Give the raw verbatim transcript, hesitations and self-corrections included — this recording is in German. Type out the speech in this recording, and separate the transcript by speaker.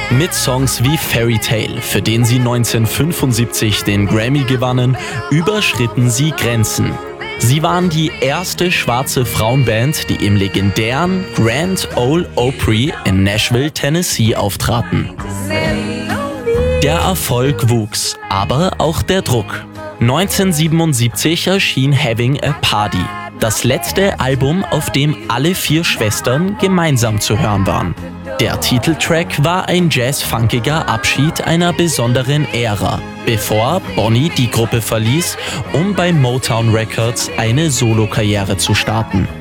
Speaker 1: Mit Songs wie Fairy Tale, für den sie neunzehnhundertfünfundsiebzig den Grammy gewannen, überschritten sie Grenzen. Sie waren die erste schwarze Frauenband, die im legendären Grand Ole Opry in Nashville, Tennessee auftraten. Der Erfolg wuchs, aber auch der Druck. neunzehnhundertsiebenundsiebzig erschien Having a Party, das letzte Album, auf dem alle vier Schwestern gemeinsam zu hören waren. Der Titeltrack war ein jazz-funkiger Abschied einer besonderen Ära, bevor Bonnie die Gruppe verließ, um bei Motown Records eine Solokarriere zu starten.